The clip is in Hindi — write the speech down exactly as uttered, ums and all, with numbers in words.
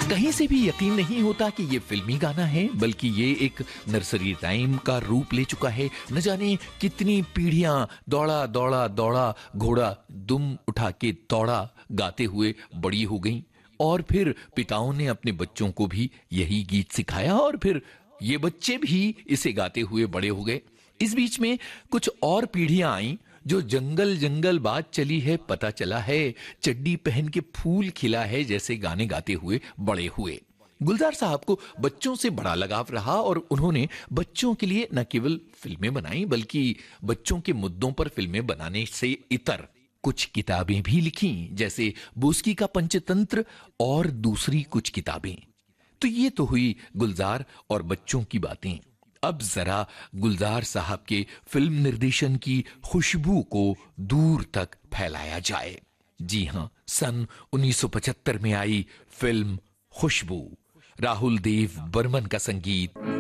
कहीं से भी यकीन नहीं होता कि ये फिल्मी गाना है, बल्कि ये एक नर्सरी राइम का रूप ले चुका है। न जाने कितनी पीढ़ियां दौड़ा दौड़ा दौड़ा घोड़ा दुम उठा के दौड़ा गाते हुए बड़ी हो गईं, और फिर पिताओं ने अपने बच्चों को भी यही गीत सिखाया, और फिर ये बच्चे भी इसे गाते हुए बड़े हो गए। इस बीच में कुछ और पीढ़ियां आईं जो जंगल जंगल बात चली है, पता चला है चड्डी पहन के फूल खिला है जैसे गाने गाते हुए बड़े हुए। गुलजार साहब को बच्चों से बड़ा लगाव रहा और उन्होंने बच्चों के लिए न केवल फिल्में बनाई, बल्कि बच्चों के मुद्दों पर फिल्में बनाने से इतर कुछ किताबें भी लिखी, जैसे बोस्की का पंचतंत्र और दूसरी कुछ किताबें। तो ये तो हुई गुलजार और बच्चों की बातें। अब जरा गुलजार साहब के फिल्म निर्देशन की खुशबू को दूर तक फैलाया जाए। जी हां, सन उन्नीस सौ पचहत्तर में आई फिल्म खुशबू, राहुल देव बर्मन का संगीत,